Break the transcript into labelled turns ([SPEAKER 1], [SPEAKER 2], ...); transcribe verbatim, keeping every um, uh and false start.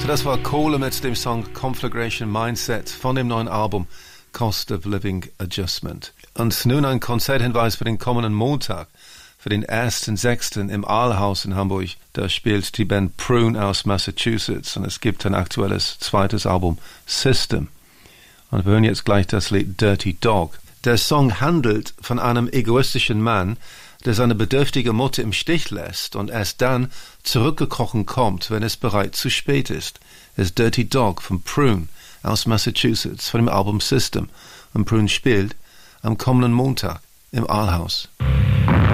[SPEAKER 1] das war Kohle mit dem Song Conflagration Mindset von dem neuen Album Cost of Living Adjustment. Und nun ein Konzerthinweis für den kommenden Montag, für den ersten sechsten im Aalhaus in Hamburg. Da spielt die Band Prune aus Massachusetts und es gibt ein aktuelles zweites Album, System. Und wir hören jetzt gleich das Lied Dirty Dog. Der Song handelt von einem egoistischen Mann, der seine bedürftige Mutter im Stich lässt und erst dann zurückgekrochen kommt, wenn es bereits zu spät ist. Es ist Dirty Dog von Prune aus Massachusetts von dem Album System. Und Prune spielt am kommenden Montag im Aalhaus.